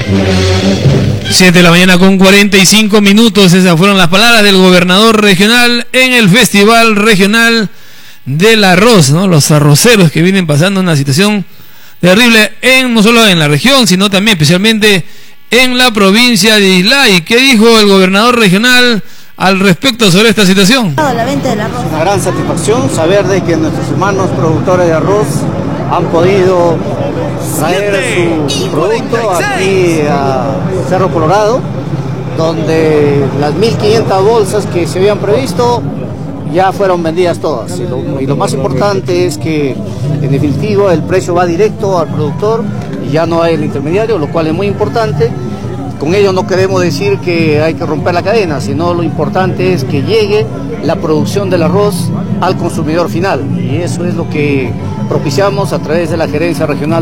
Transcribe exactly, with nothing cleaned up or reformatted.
siete de la mañana con cuarenta y cinco minutos. Esas fueron las palabras del gobernador regional en el Festival Regional del Arroz, ¿no? Los arroceros que vienen pasando una situación terrible, en, no solo en la región, sino también especialmente en la provincia de Islay. ¿Qué dijo el gobernador regional al respecto sobre esta situación? La venta del arroz. Es una gran satisfacción saber de que nuestros hermanos productores de arroz han podido traer su producto aquí a Cerro Colorado, donde las mil quinientas bolsas que se habían previsto ya fueron vendidas todas. Y lo, y lo más importante es que, en definitivo, el precio va directo al productor y ya no hay el intermediario, lo cual es muy importante. Con ello no queremos decir que hay que romper la cadena, sino lo importante es que llegue la producción del arroz al consumidor final. Y eso es lo que propiciamos a través de la Gerencia Regional